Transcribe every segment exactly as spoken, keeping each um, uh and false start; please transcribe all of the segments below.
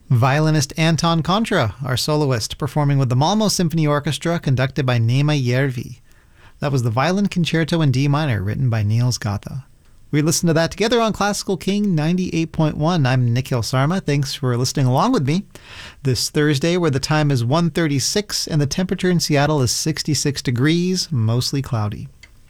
Violinist Anton Contra, our soloist, performing with the Malmo Symphony Orchestra conducted by Neema Järvi. That was the Violin Concerto in D minor, written by Niels Gata. We listened to that together on Classical King ninety-eight point one. I'm Nikhil Sarma. Thanks for listening along with me this Thursday, where the time is one thirty-six and the temperature in Seattle is sixty-six degrees, mostly cloudy.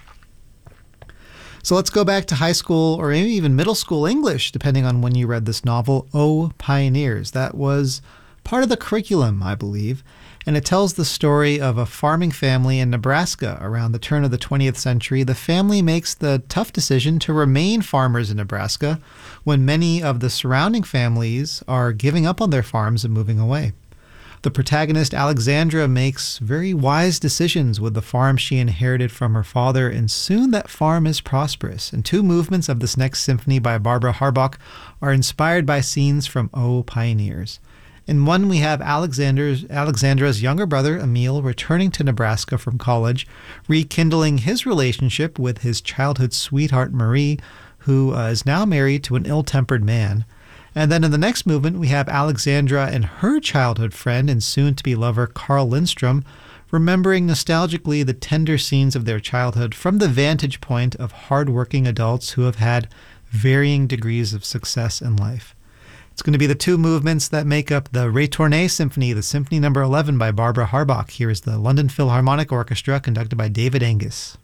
So let's go back to high school or maybe even middle school English, depending on when you read this novel, O Pioneers. That was part of the curriculum, I believe, and it tells the story of a farming family in Nebraska around the turn of the twentieth century. The family makes the tough decision to remain farmers in Nebraska when many of the surrounding families are giving up on their farms and moving away. The protagonist, Alexandra, makes very wise decisions with the farm she inherited from her father, and soon that farm is prosperous. And two movements of this next symphony by Barbara Harbach are inspired by scenes from O Pioneers. In one, we have Alexander's, Alexandra's younger brother, Emil, returning to Nebraska from college, rekindling his relationship with his childhood sweetheart, Marie, who uh, is now married to an ill-tempered man. And then in the next movement, we have Alexandra and her childhood friend and soon-to-be lover, Carl Lindstrom, remembering nostalgically the tender scenes of their childhood from the vantage point of hardworking adults who have had varying degrees of success in life. It's going to be the two movements that make up the Retourné Symphony, the Symphony number eleven by Barbara Harbach. Here is the London Philharmonic Orchestra conducted by David Angus.